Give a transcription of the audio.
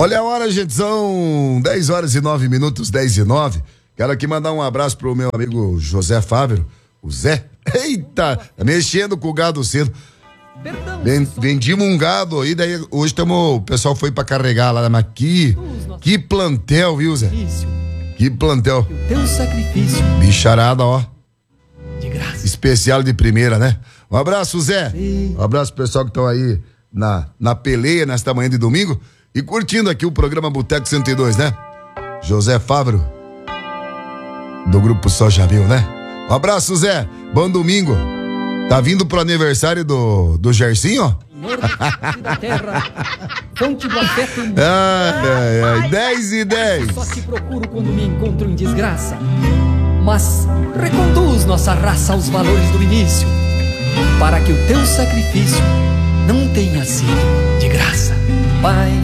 Olha a hora, gente, são 10 horas e 9 minutos, 10 e 9. Quero aqui mandar um abraço pro meu amigo José Fávero, o Zé. Eita, mexendo com o gado cedo. Vendimos um gado aí, daí hoje o pessoal foi pra carregar lá, mas que plantel, viu, Zé? Que plantel. Teu sacrifício. Bicharada, ó. De graça. Especial de primeira, né? Um abraço, Zé. Um abraço pro pessoal que estão aí na peleia nesta manhã de domingo e curtindo aqui o programa Boteco 102, né? José Fávero, do Grupo Só Já Viu, né? Um abraço, Zé. Bom domingo. Tá vindo pro aniversário do Gersinho, ó? Da terra, fonte do afeto. 10 e 10. Só te procuro quando me encontro em desgraça. Mas reconduz nossa raça aos valores do início, para que o teu sacrifício não tenha sido de graça. Pai.